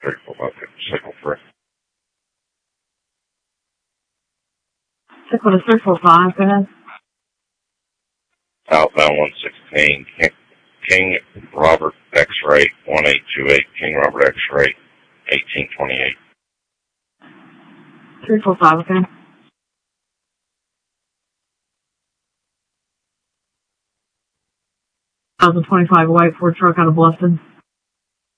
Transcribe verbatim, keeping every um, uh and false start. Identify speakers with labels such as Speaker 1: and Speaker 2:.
Speaker 1: three four five, signal three.
Speaker 2: Signal to three four five, go ahead.
Speaker 1: Outbound one sixteen, King, King Robert X-ray one eight two eight, King Robert X-ray eighteen twenty-eight.
Speaker 2: three four five, okay. one thousand twenty-five white Ford truck out of Bluffton.